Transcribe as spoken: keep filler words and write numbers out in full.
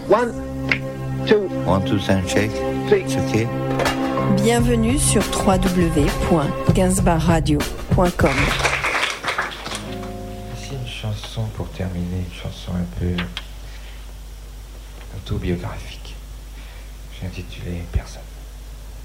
One, two, One, two, and shake. three. C'est ok. Bienvenue sur w w w point gainsbar radio point com. C'est une chanson pour terminer, une chanson un peu autobiographique. J'ai intitulé Personne.